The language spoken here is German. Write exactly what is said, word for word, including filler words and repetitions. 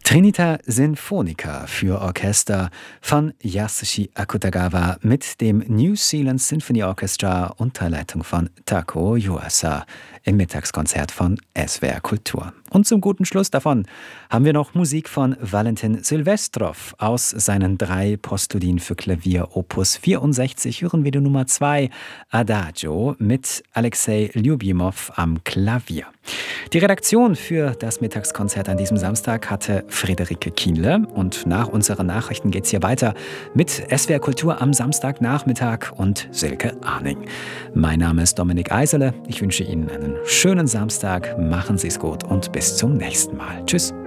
Trinita Sinfonica für Orchester von Yasushi Akutagawa mit dem New Zealand Symphony Orchestra unter Leitung von Tako Yuasa im Mittagskonzert von S W R Kultur. Und zum guten Schluss davon haben wir noch Musik von Valentin Silvestrov aus seinen drei Postludieren für Klavier Opus vierundsechzig. Hören wir die Nummer zwei, Adagio, mit Alexei Lyubimov am Klavier. Die Redaktion für das Mittagskonzert an diesem Samstag hatte Friederike Kienle. Und nach unseren Nachrichten geht es hier weiter mit S W R Kultur am Samstagnachmittag und Silke Arning. Mein Name ist Dominik Eisele. Ich wünsche Ihnen einen schönen Samstag. Machen Sie es gut und bis zum nächsten Mal. Tschüss.